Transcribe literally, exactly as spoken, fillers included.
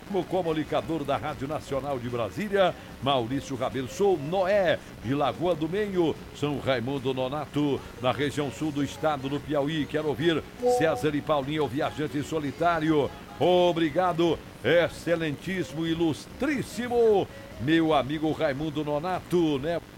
O comunicador da Rádio Nacional de Brasília, Maurício Rabelo. Sou Noé, de Lagoa do Meio, São Raimundo Nonato, na região sul do estado do Piauí. Quero ouvir César e Paulinho, o viajante solitário. Obrigado, excelentíssimo, ilustríssimo, meu amigo Raimundo Nonato, né?